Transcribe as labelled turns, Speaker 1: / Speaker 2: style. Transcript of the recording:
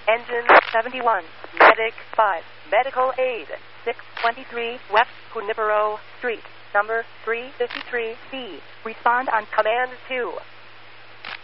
Speaker 1: Engine 71. Medic 5. Medical aid 623 West Junipero Street, number 353C. Respond on Command 2.